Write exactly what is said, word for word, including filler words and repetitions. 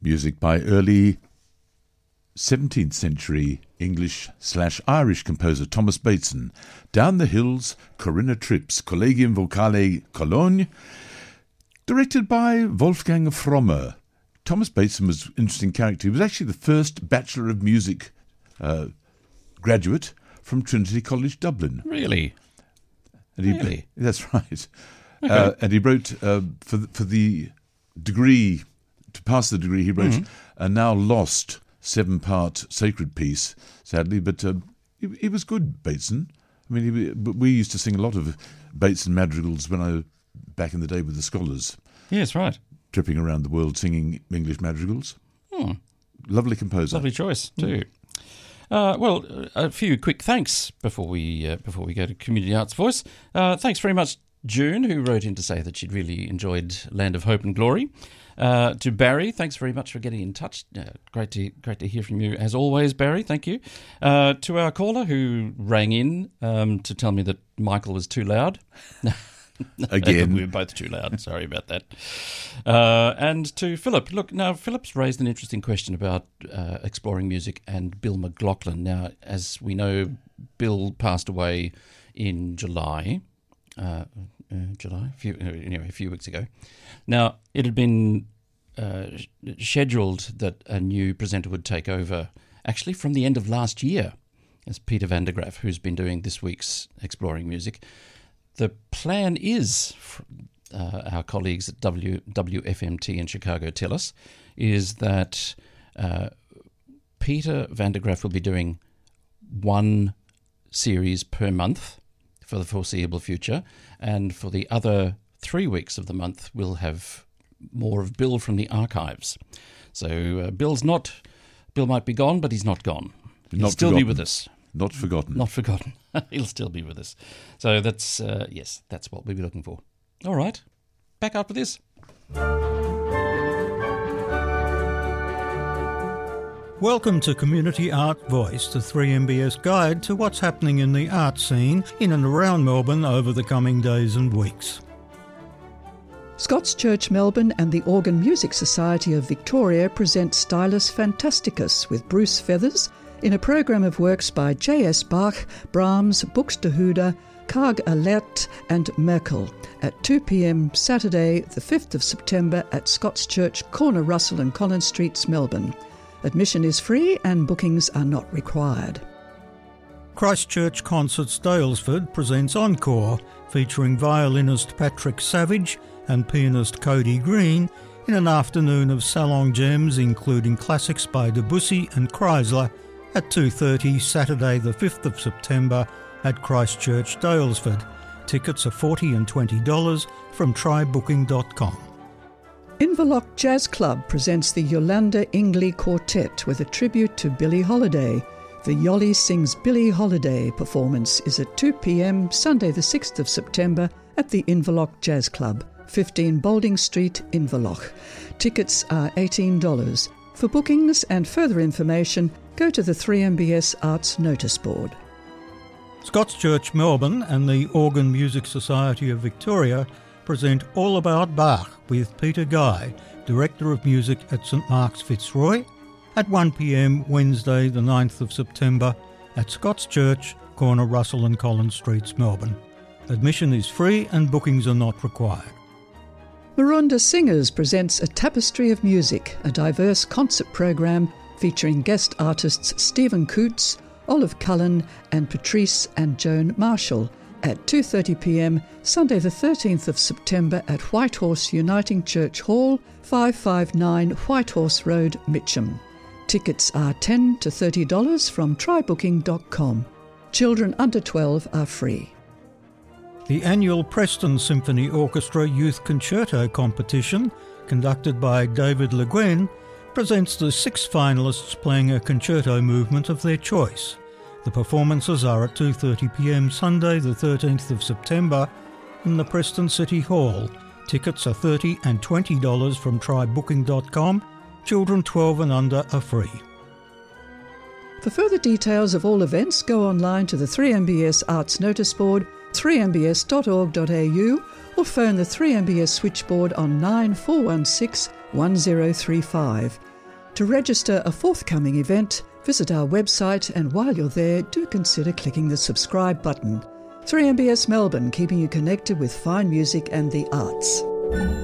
Music by early seventeenth century English slash Irish composer Thomas Bateson. Down the Hills, Corinna Trips, Collegium Vocale Cologne, directed by Wolfgang Frommer. Thomas Bateson was an interesting character. He was actually the first Bachelor of Music uh, graduate from Trinity College, Dublin. Really? And he, really? That's right. Okay. Uh, and he wrote, uh, for, the, for the degree, to pass the degree, he wrote mm-hmm. a now lost seven-part sacred piece, sadly, but uh, he, he was good, Bateson. I mean, he, we used to sing a lot of Bateson madrigals when I, back in the day with the scholars. Yes, right. Tripping around the world singing English madrigals. Hmm. Lovely composer. Lovely choice, too. Mm. Uh, well, a few quick thanks before we uh, before we go to Community Arts Voice. Uh, thanks very much, June, who wrote in to say that she'd really enjoyed Land of Hope and Glory. Uh, to Barry, thanks very much for getting in touch. Uh, great to great to hear from you as always, Barry. Thank you. Uh, to our caller who rang in um, to tell me that Michael was too loud. Again. We were both too loud. Sorry about that. Uh, and to Philip. Look, now, Philip's raised an interesting question about uh, exploring music and Bill McLaughlin. Now, as we know, Bill passed away in July. Uh, uh, July? A few, anyway, a few weeks ago. Now, it had been uh, scheduled that a new presenter would take over, actually from the end of last year, as Peter van der Graaf, who's been doing this week's Exploring Music. The plan is, uh, our colleagues at w, W F M T in Chicago tell us, is that uh, Peter van der Graaf will be doing one series per month for the foreseeable future, and for the other three weeks of the month we'll have more of Bill from the archives. So uh, Bill's not, Bill might be gone, but he's not gone. He'll not still forgotten. be with us. Not forgotten. Not forgotten. He'll still be with us. So that's, uh, yes, that's what we'll be looking for. All right, back after this. Welcome to Community Art Voice, the three M B S guide to what's happening in the art scene in and around Melbourne over the coming days and weeks. Scots Church Melbourne and the Organ Music Society of Victoria present Stylus Fantasticus with Bruce Feathers in a program of works by J S Bach, Brahms, Buxtehude, Karg Alert and Merkel at two p.m. Saturday the fifth of September at Scots Church, corner Russell and Collins Streets, Melbourne. Admission is free and bookings are not required. Christchurch Concerts Daylesford presents Encore, featuring violinist Patrick Savage and pianist Cody Green in an afternoon of salon gems including classics by Debussy and Chrysler at two thirty Saturday the fifth of September at Christchurch Daylesford. Tickets are forty dollars and twenty dollars from try booking dot com. Inverloch Jazz Club presents the Yolanda Ingley Quartet with a tribute to Billie Holiday. The Yoli Sings Billie Holiday performance is at two p.m. Sunday the sixth of September at the Inverloch Jazz Club, fifteen Boulding Street, Inverloch. Tickets are eighteen dollars. For bookings and further information, go to the three M B S Arts Notice Board. Scots Church Melbourne and the Organ Music Society of Victoria present All About Bach with Peter Guy, Director of Music at St Mark's Fitzroy, at one p.m. Wednesday the ninth of September at Scots Church, corner Russell and Collins Streets, Melbourne. Admission is free and bookings are not required. Maroondah Singers presents A Tapestry of Music, a diverse concert program featuring guest artists Stephen Coots, Olive Cullen and Patrice and Joan Marshall at two thirty p.m. Sunday the thirteenth of September at Whitehorse Uniting Church Hall, five fifty-nine Whitehorse Road, Mitcham. Tickets are ten dollars to thirty dollars from try booking dot com. Children under twelve are free. The annual Preston Symphony Orchestra Youth Concerto Competition, conducted by David Le Guin, presents the six finalists playing a concerto movement of their choice. The performances are at two thirty p.m. Sunday the thirteenth of September in the Preston City Hall. Tickets are thirty dollars and twenty dollars from try booking dot com. Children twelve and under are free. For further details of all events, go online to the three M B S Arts Notice Board, three m b s dot org dot a u, or phone the three M B S switchboard on nine four one six one zero three five. To register a forthcoming event, visit our website, and while you're there, do consider clicking the subscribe button. three M B S Melbourne, keeping you connected with fine music and the arts.